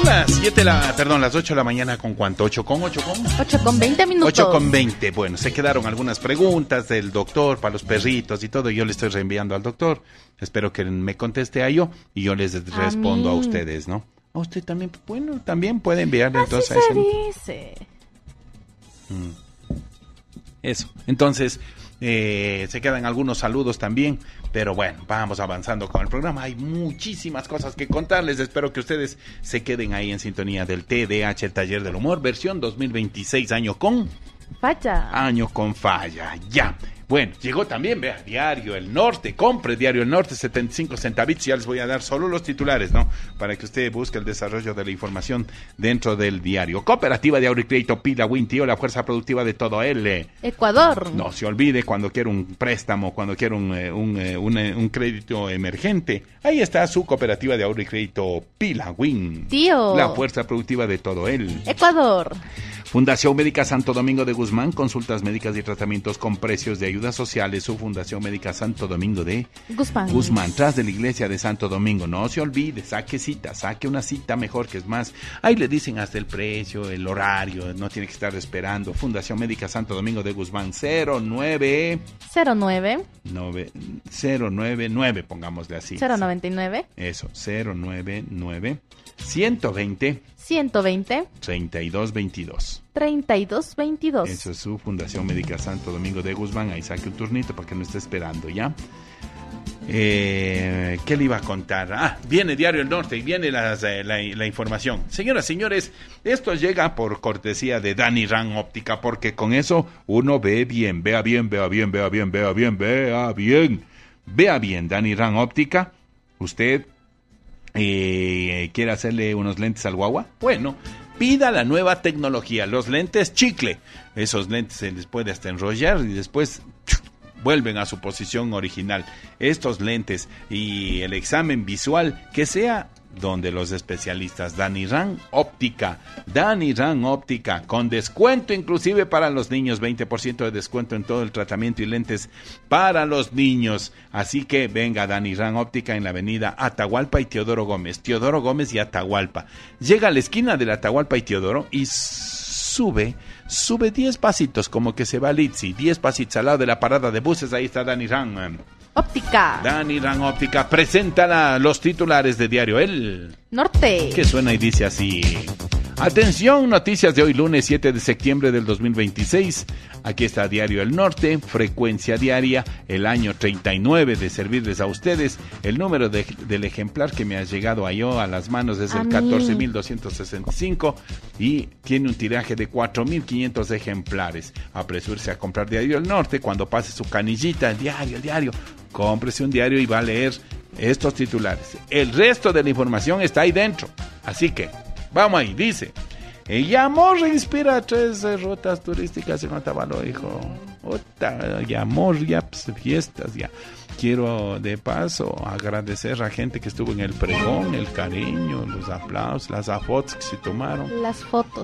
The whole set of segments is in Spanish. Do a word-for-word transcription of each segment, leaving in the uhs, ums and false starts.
las siete, la, perdón, las ocho de la mañana con cuánto, ocho con ocho con ocho con veinte minutos. ocho con veinte. Bueno, se quedaron algunas preguntas del doctor para los perritos y todo. Yo le estoy reenviando al doctor. Espero que me conteste a yo y yo les respondo a, a ustedes, ¿no? A usted también, bueno, también puede enviarle Así entonces. se a ese... dice. Mm. Eso. Entonces, eh, se quedan algunos saludos también. Pero bueno, vamos avanzando con el programa. Hay muchísimas cosas que contarles. Espero que ustedes se queden ahí en sintonía del T D H, el Taller del Humor, versión dos mil veintiséis, año con... Falla. Año con falla, ya. Bueno, llegó también, vea, Diario El Norte. Compre Diario El Norte, setenta y cinco centavitos. Ya les voy a dar solo los titulares, ¿no? Para que usted busque el desarrollo de la información dentro del diario. Cooperativa de Ahorro y Crédito Pila Wintío, la fuerza productiva de todo el Ecuador. No se olvide cuando quiera un préstamo, cuando quiera un, un, un, un crédito emergente. Ahí está su Cooperativa de Ahorro y Crédito Pila Win. Tío. La fuerza productiva de todo el Ecuador. Fundación Médica Santo Domingo de Guzmán, consultas médicas y tratamientos con precios de ayudas sociales. Su Fundación Médica Santo Domingo de Guzmán. Guzmán, tras de la iglesia de Santo Domingo. No se olvide, saque cita, saque una cita mejor, que es más. Ahí le dicen hasta el precio, el horario, no tiene que estar esperando. Fundación Médica Santo Domingo de Guzmán, cero nueve cero nueve cero nueve nueve, pongámosle así. cero noventa y nueve Eso, cero nueve nueve ciento veinte ciento veinte treinta y dos veintidós treinta y dos veintidós. Eso es su Fundación Médica Santo Domingo de Guzmán. Ahí saque un turnito para que no esté esperando, ¿ya? Eh, ¿Qué le iba a contar? Ah, viene Diario El Norte y viene las, eh, la, la información. Señoras, señores, esto llega por cortesía de Dani Ran Óptica, porque con eso uno ve bien, vea bien, vea bien, vea bien, vea bien, vea bien. Vea bien, Dani Ran Óptica. Usted eh, quiere hacerle unos lentes al guagua. Bueno, pida la nueva tecnología, los lentes chicle. Esos lentes se les puede hasta enrollar y después vuelven a su posición original. Estos lentes y el examen visual que sea donde los especialistas. Dani Ran Óptica, Dani Ran Óptica, con descuento inclusive para los niños, veinte por ciento de descuento en todo el tratamiento y lentes para los niños. Así que venga Dani Ran Óptica en la avenida Atahualpa y Teodoro Gómez, Teodoro Gómez y Atahualpa. Llega a la esquina de la Atahualpa y Teodoro y sube, sube diez pasitos, como que se va a Litsi, diez pasitos al lado de la parada de buses. Ahí está Dani Ran Óptica. Dani Ran Óptica presenta la, los titulares de Diario El Norte, que suena y dice así. Atención, noticias de hoy lunes siete de septiembre del dos mil veintiséis. Aquí está Diario El Norte, frecuencia diaria, el año treinta y nueve de servirles a ustedes. El número de, del ejemplar que me ha llegado a yo a las manos es el catorce mil doscientos sesenta y cinco y tiene un tiraje de cuatro mil quinientos ejemplares. Apresúrese a comprar Diario El Norte cuando pase su canillita, el diario, el diario. Cómprese un diario y va a leer estos titulares. El resto de la información está ahí dentro. Así que, vamos ahí, dice. Yamor inspira tres eh, rutas turísticas en Otavalo, hijo. Ota, Yamor, ya, pues, fiestas, ya. Quiero de paso agradecer a gente que estuvo en el pregón, el cariño, los aplausos, las fotos que se tomaron. Las fotos.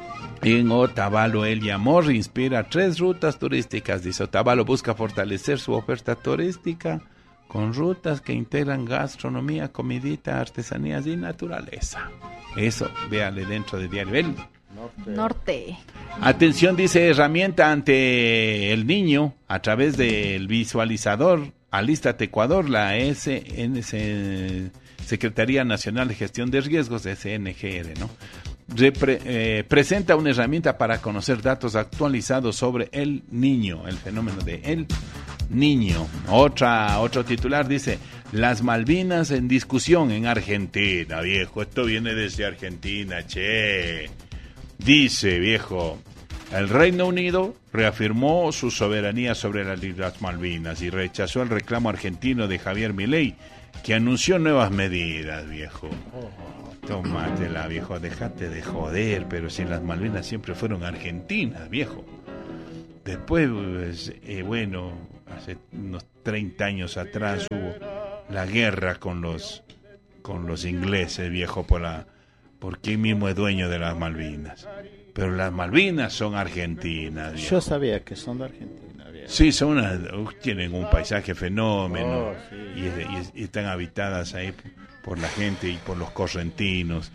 En Otavalo, el Yamor inspira tres rutas turísticas. Dice, Otavalo busca fortalecer su oferta turística con rutas que integran gastronomía, comidita, artesanías y naturaleza. Eso, véale dentro de Diario El Norte. Norte. Atención, dice, herramienta ante el niño a través del visualizador. Alístate Ecuador, la S N C, Secretaría Nacional de Gestión de Riesgos, S N G R, ¿no? Repre, eh, presenta una herramienta para conocer datos actualizados sobre el niño, el fenómeno de el niño. Otra, otro titular dice, las Malvinas en discusión en Argentina, viejo, esto viene desde Argentina, che. Dice, viejo, el Reino Unido reafirmó su soberanía sobre las Islas Malvinas y rechazó el reclamo argentino de Javier Milei, que anunció nuevas medidas, viejo. Tómatela, viejo, déjate de joder, pero si las Malvinas siempre fueron argentinas, viejo. Después, pues, eh, bueno, hace unos treinta años atrás hubo la guerra con los con los ingleses, viejo, por la por quién mismo es dueño de las Malvinas. Pero las Malvinas son argentinas, viejo. Yo sabía que son de Argentina, viejo. Sí, son una, tienen un paisaje fenómeno, oh, sí. y, y, y están habitadas ahí por la gente y por los correntinos.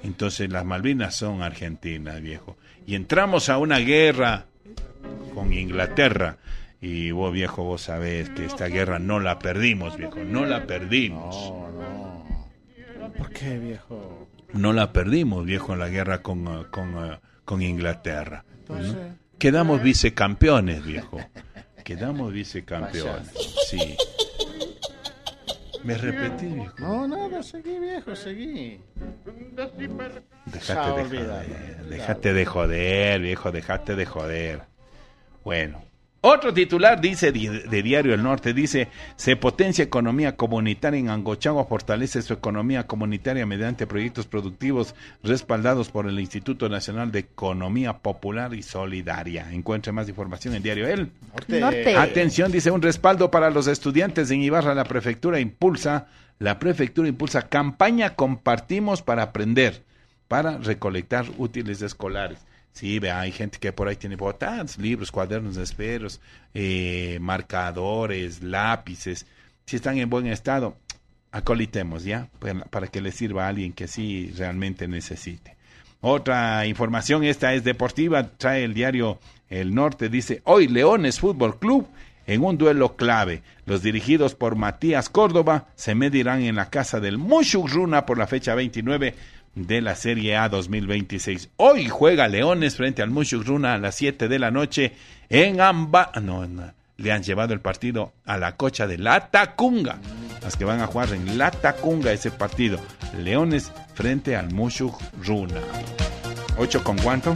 Entonces las Malvinas son argentinas, viejo. Y entramos a una guerra con Inglaterra. Y vos, viejo, vos sabés que esta guerra no la perdimos, viejo. No la perdimos. No, no. ¿Por qué, viejo? No la perdimos, viejo, en la guerra con, uh, con, uh, con Inglaterra. Entonces... ¿no? Quedamos vicecampeones, viejo. Quedamos vicecampeones. Sí. ¿Me repetí, viejo? No, nada, seguí, viejo, seguí. Dejate de joder, dejate de joder, viejo, dejate de joder. Bueno. Otro titular dice de, de Diario El Norte, dice, se potencia economía comunitaria en Angochagua, fortalece su economía comunitaria mediante proyectos productivos respaldados por el Instituto Nacional de Economía Popular y Solidaria. Encuentre más información en Diario El Norte. Norte. Atención, dice, un respaldo para los estudiantes en Ibarra. La prefectura impulsa, la prefectura impulsa campaña Compartimos para Aprender, para recolectar útiles escolares. Sí, vea, hay gente que por ahí tiene botas, libros, cuadernos de esferos, eh, marcadores, lápices. Si están en buen estado, acolitemos, ¿ya? Para, para que les sirva a alguien que sí realmente necesite. Otra información, esta es deportiva, trae el diario El Norte, dice, hoy Leones Fútbol Club en un duelo clave. Los dirigidos por Matías Córdoba se medirán en la casa del Mushuk Runa por la fecha veintinueve de la Serie A dos mil veintiséis. Hoy juega Leones frente al Mushuk Runa a las siete de la noche en Amba... No, no, le han llevado el partido a la cocha de La Tacunga. Las que van a jugar en La Tacunga ese partido. Leones frente al Mushuk Runa. ¿Ocho con cuánto?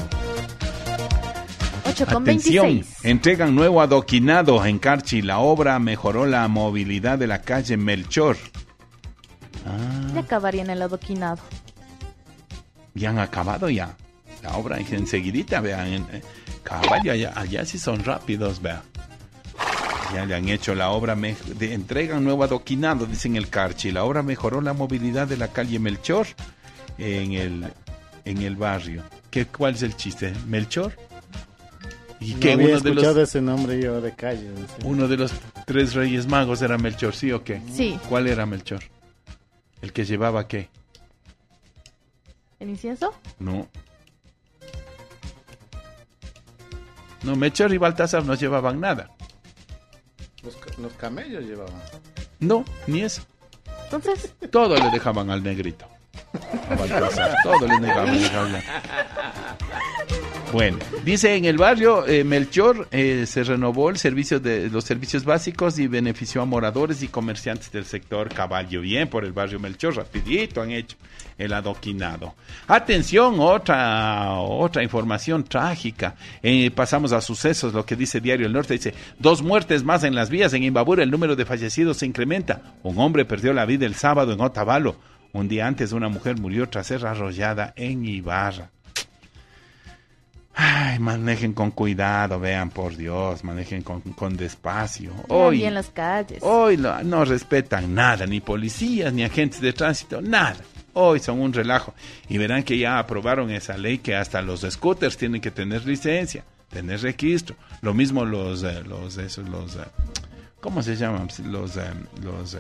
ocho con Atención, veintiséis. entregan nuevo adoquinado en Carchi. La obra mejoró la movilidad de la calle Melchor. Ah. Ya acabaría en el adoquinado. Ya han acabado ya. La obra enseguidita, vean. En, eh, caballo, allá, allá sí son rápidos, vean. Ya le han hecho la obra, me, de, entregan nuevo adoquinado, dicen el Carchi. La obra mejoró la movilidad de la calle Melchor en el, en el barrio. ¿Qué, ¿Cuál es el chiste? ¿Melchor? ¿Y no qué? había Uno de escuchado los, ese nombre yo de calle. Dice. Uno de los tres reyes magos era Melchor, ¿sí o qué? Sí. ¿Cuál era Melchor? ¿El que llevaba qué? ¿El incienso? No. No, Melchor y Baltasar no llevaban nada. Los, los camellos llevaban. No, ni eso. Entonces... Todo le dejaban al negrito. A Baltasar, todo le dejaban. Le dejaban. Bueno, dice en el barrio eh, Melchor eh, se renovó el servicio de los servicios básicos y benefició a moradores y comerciantes del sector Caballo. Bien por el barrio Melchor, rapidito han hecho el adoquinado. Atención, otra otra información trágica. Eh, pasamos a sucesos, lo que dice Diario El Norte, dice, dos muertes más en las vías. En Imbabura el número de fallecidos se incrementa. Un hombre perdió la vida el sábado en Otavalo. Un día antes una mujer murió tras ser arrollada en Ibarra. Ay, manejen con cuidado, vean, por Dios, manejen con, con despacio. Hoy en las calles. Hoy no, no respetan nada, ni policías, ni agentes de tránsito, nada. Hoy son un relajo. Y verán que ya aprobaron esa ley que hasta los scooters tienen que tener licencia, tener registro. Lo mismo los, eh, los, esos, los, eh, ¿cómo se llaman? Los, eh, los, eh,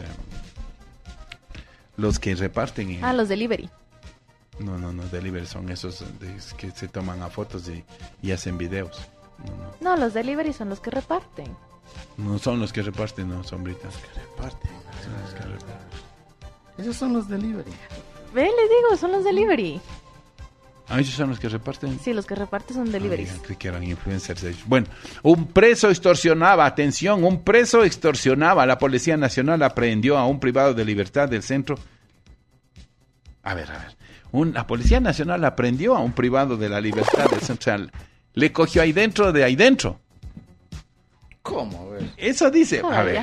los que reparten. En... Ah, los delivery. No, no, no, delivery son esos de, que se toman a fotos y, y hacen videos. No, no. no, los delivery son los que reparten. No son los que reparten, no, sombritas. Los que reparten. Son los que reparten. Esos son los delivery. Ve, les digo, son los delivery. Ah, esos son los que reparten. Sí, los que reparten son deliveries. Ah, creí que eran influencers ellos. Bueno, un preso extorsionaba, atención, un preso extorsionaba. La Policía Nacional aprehendió a un privado de libertad del centro. A ver, a ver. Un, la Policía Nacional aprendió a un privado de la libertad del central. Le cogió ahí dentro de ahí dentro. ¿Cómo? A ver. Eso dice. Oh, a ver. ya.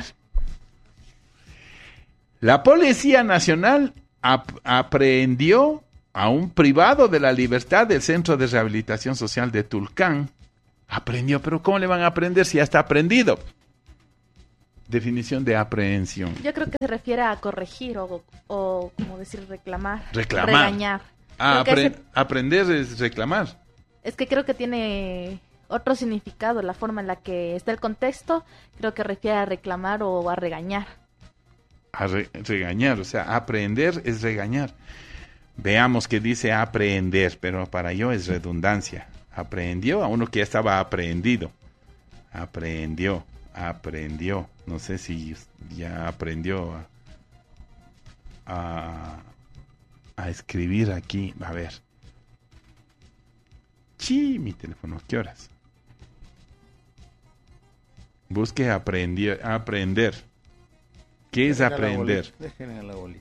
La Policía Nacional ap- aprehendió a un privado de la libertad del Centro de Rehabilitación Social de Tulcán. Aprendió, pero ¿cómo le van a aprender si ya está aprendido? Definición de aprehensión. Yo creo que se refiere a corregir o, o como decir, reclamar. Reclamar. Regañar. Ah, Creo que apre- ese- aprender es reclamar. Es que creo que tiene otro significado, la forma en la que está el contexto, creo que refiere a reclamar o a regañar. A re- regañar, o sea, aprender es regañar. Veamos qué dice aprender, pero para yo es redundancia. Aprendió a uno que ya estaba aprendido. Aprendió, aprendió. No sé si ya aprendió a, a, a escribir aquí. A ver. Sí, mi teléfono. ¿Qué horas? Busque aprender. aprender. ¿Qué es aprender? Déjenle la bolita.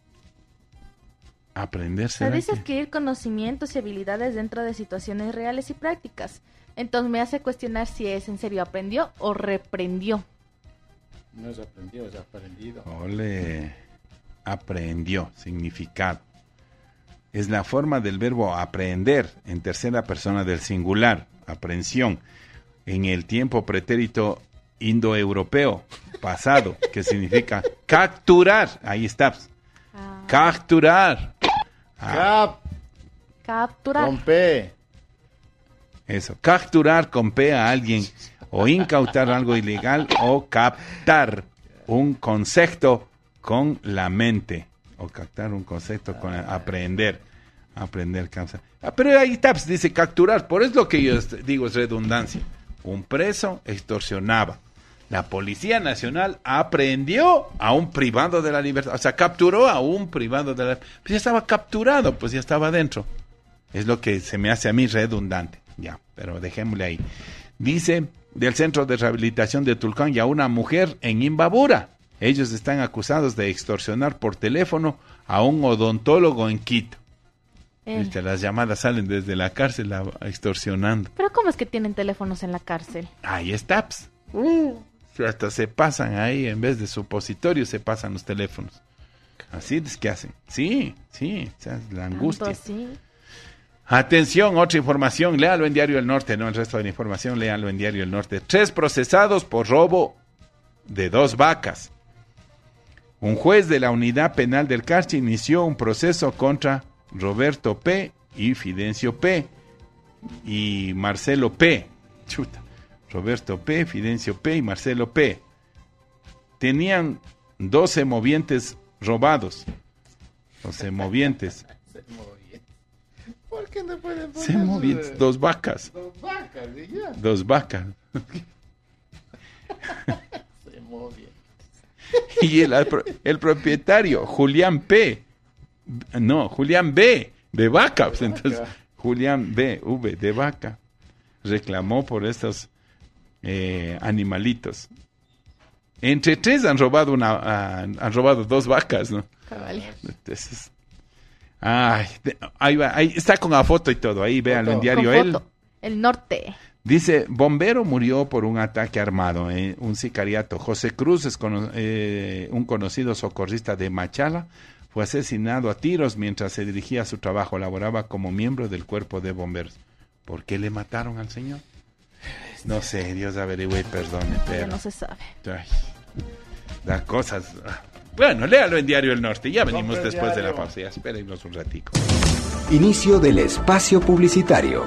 Aprender. Se dice adquirir conocimientos y habilidades dentro de situaciones reales y prácticas. Entonces me hace cuestionar si es en serio aprendió o reprendió. No es aprendió, es aprendido. Ole. Aprendió. Significado. Es la forma del verbo aprender en tercera persona del singular. Aprehensión. En el tiempo pretérito indoeuropeo pasado, que significa capturar. Ahí está. Ah. Capturar. Ah. Cap. Capturar. Con P. Eso. Capturar con P a alguien o incautar algo ilegal o captar un concepto con la mente. O captar un concepto con la, aprender. Aprender causa. Ah, pero ahí está, dice capturar. Por eso lo que yo digo es redundancia. Un preso extorsionaba. La Policía Nacional aprehendió a un privado de la libertad. O sea, capturó a un privado de la libertad. Pues ya estaba capturado, pues ya estaba dentro. Es lo que se me hace a mí redundante. Ya, pero dejémosle ahí. Dice del Centro de Rehabilitación de Tulcán y a una mujer en Imbabura. Ellos están acusados de extorsionar por teléfono a un odontólogo en Quito. Viste, las llamadas salen desde la cárcel a, a extorsionando. ¿Pero cómo es que tienen teléfonos en la cárcel? Ahí está. Uh, hasta se pasan ahí, en vez de supositorios, se pasan los teléfonos. Así es que hacen. Sí, sí, esa es la angustia. Así? Atención, otra información. Léalo en Diario El Norte, no el resto de la información, léalo en Diario El Norte. Tres procesados por robo de dos vacas. Un juez de la Unidad Penal del Carchi inició un proceso contra Roberto P. y Fidencio P. y Marcelo P. Chuta. Roberto P., Fidencio P. y Marcelo P. Tenían doce movientes robados. doce movientes. ¿Por qué no pueden poner? Se movientes, dos vacas. Dos vacas, y ya. Dos vacas. Se movientes. Y el, el propietario, Julián P. No, Julián B. de vaca. Pues entonces, Julián B. V. de vaca. Reclamó por estos eh, animalitos. Entre tres han robado una, uh, han robado dos vacas, ¿no? Cabal. Entonces, ay, ahí va, ahí está con la foto y todo, ahí véanlo en Diario El. El Norte. Dice, bombero murió por un ataque armado, eh, un sicariato. José Cruz es cono- eh, un conocido socorrista de Machala, fue asesinado a tiros mientras se dirigía a su trabajo, laboraba como miembro del cuerpo de bomberos. ¿Por qué le mataron al señor? No sé, Dios averigüe y perdone, pero... Ya no se sabe. Ay, las cosas... Bueno, léalo en Diario El Norte, ya venimos Compre después diario. de la pausa, ya espérenos un ratico. Inicio del espacio publicitario.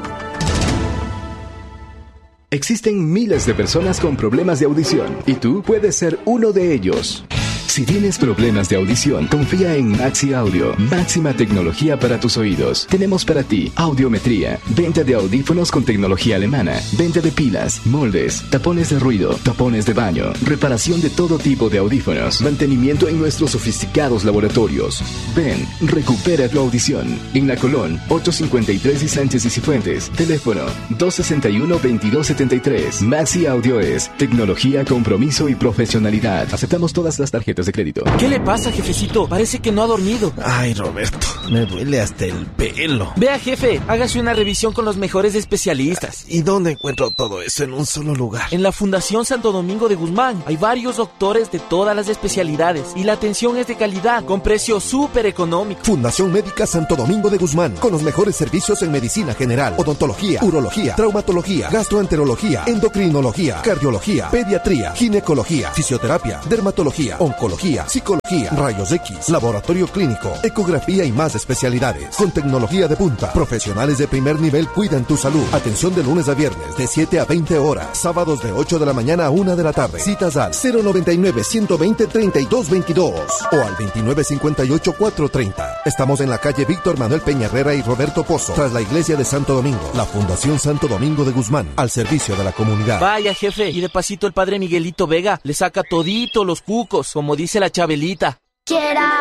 Existen miles de personas con problemas de audición y tú puedes ser uno de ellos. Si tienes problemas de audición, confía en Maxi Audio, máxima tecnología para tus oídos. Tenemos para ti audiometría, venta de audífonos con tecnología alemana, venta de pilas, moldes, tapones de ruido, tapones de baño, reparación de todo tipo de audífonos, mantenimiento en nuestros sofisticados laboratorios. Ven, recupera tu audición. En La Colón, ochocientos cincuenta y tres y Sánchez y Cifuentes. Teléfono dos sesenta y uno, veintidós setenta y tres. Maxi Audio es tecnología, compromiso y profesionalidad. Aceptamos todas las tarjetas de crédito. ¿Qué le pasa, jefecito? Parece que no ha dormido. Ay, Roberto, me duele hasta el pelo. Vea, jefe, hágase una revisión con los mejores especialistas. ¿Y dónde encuentro todo eso en un solo lugar? En la Fundación Santo Domingo de Guzmán hay varios doctores de todas las especialidades y la atención es de calidad, con precio súper económico. Fundación Médica Santo Domingo de Guzmán, con los mejores servicios en medicina general, odontología, urología, traumatología, gastroenterología, endocrinología, cardiología, pediatría, ginecología, fisioterapia, dermatología, oncología, oncología, psicología, rayos X, laboratorio clínico, ecografía y más especialidades. Con tecnología de punta, profesionales de primer nivel cuidan tu salud. Atención de lunes a viernes de siete a veinte horas, sábados de ocho de la mañana a una de la tarde. Citas al cero noventa y nueve, ciento veinte, treinta y dos veintidós o al veintinueve cincuenta y ocho, cuatrocientos treinta. Estamos en la calle Víctor Manuel Peña Herrera y Roberto Pozo, tras la iglesia de Santo Domingo. La Fundación Santo Domingo de Guzmán, al servicio de la comunidad. Vaya, jefe, y de pasito el padre Miguelito Vega le saca todito los cucos, como dice la Chabelita. Quiera